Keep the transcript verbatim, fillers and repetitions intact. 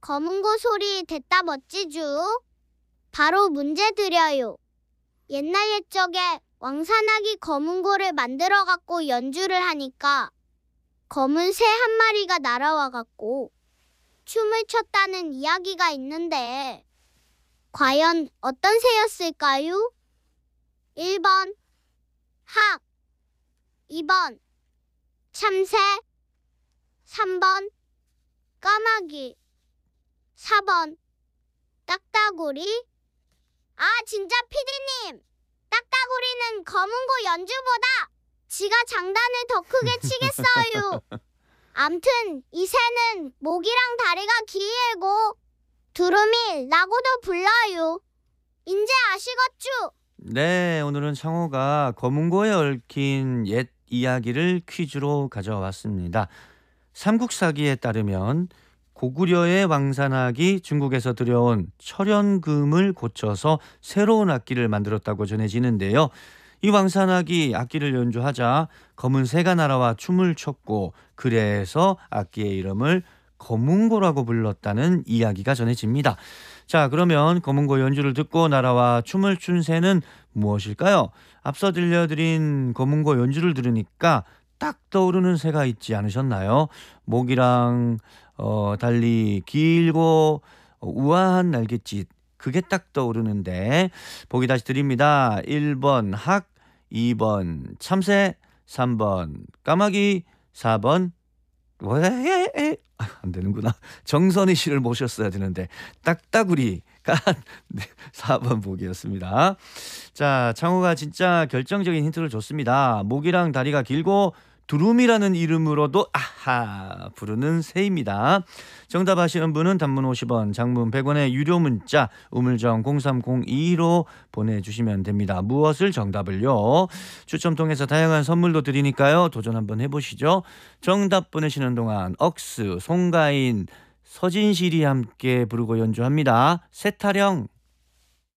검은고 소리 됐다 멋지쥬. 바로 문제 드려요. 옛날 옛적에 왕산악이 검은고를 만들어갖고 연주를 하니까 검은 새 한 마리가 날아와갖고 춤을 췄다는 이야기가 있는데 과연 어떤 새였을까요? 일 번 학, 이 번 참새, 삼 번 까마귀, 사 번 딱따구리. 아 진짜 피디님, 딱따구리는 검은고 연주보다 지가 장단을 더 크게 치겠어요. 암튼 이 새는 목이랑 다리가 길고 두루미라고도 불러요. 인제 아시겠쭈? 네, 오늘은 창호가 검은고에 얽힌 옛 이야기를 퀴즈로 가져왔습니다. 삼국사기에 따르면 고구려의 왕산악이 중국에서 들여온 철연금을 고쳐서 새로운 악기를 만들었다고 전해지는데요. 이 왕산악이 악기를 연주하자 검은 새가 날아와 춤을 췄고 그래서 악기의 이름을 검은고라고 불렀다는 이야기가 전해집니다. 자, 그러면 검은고 연주를 듣고 날아와 춤을 춘 새는 무엇일까요? 앞서 들려드린 검은고 연주를 들으니까 딱 떠오르는 새가 있지 않으셨나요? 목이랑 어, 달리 길고 어, 우아한 날갯짓, 그게 딱 떠오르는데 보기 다시 드립니다. 일 번 학, 이 번 참새, 삼 번 까마귀, 사 번 왜? 안 되는구나. 정선희 씨를 모셨어야 되는데 딱따구리가 사 번 보기였습니다. 자, 창호가 진짜 결정적인 힌트를 줬습니다. 목이랑 다리가 길고 두루미라는 이름으로도 아하 부르는 새입니다. 정답 아시는 분은 단문 오십 원, 장문 백 원의 유료 문자 우물정 공삼공이로 보내주시면 됩니다. 무엇을 정답을요? 추첨 통해서 다양한 선물도 드리니까요. 도전 한번 해보시죠. 정답 보내시는 동안 억스, 송가인, 서진실이 함께 부르고 연주합니다. 새타령.